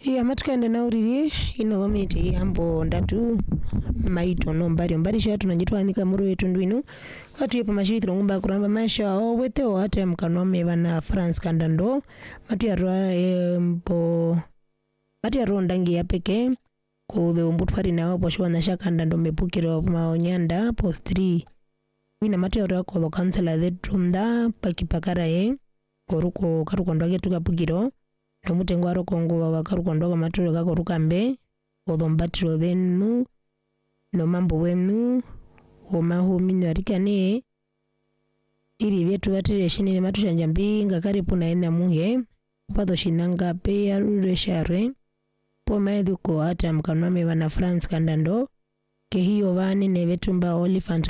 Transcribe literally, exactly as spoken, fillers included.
ya matukanda na uriri ino wamiti ambo ndatu maito no mbari mbari shatu najitwanika muru wetu ndwinu watu yepa mashitro ngumba kuramba masha o wete o hata mkanome bana France kandando matu ya roa mpo matu ya roa ndangi ya peke kuwe umbutwari na wapo shwa na shaka kandando mepukiro maonyanda post three wina matu ya roa kolo kansela dhetu mda pakipakara ye koruko karuko ndage tukapukiro Nomutengo waro kongo wa wakaru kondoga maturo kako rukambe odhombatiro dhenu no mambo wenu omahu minu arikane iri vyetu watire shinine matusha njambi ngakari puna ena muhe upado shinanga pe ya rure share po maedhuko hata mkanwame wana France kandando ke hiyo vani ne vetumba Olifant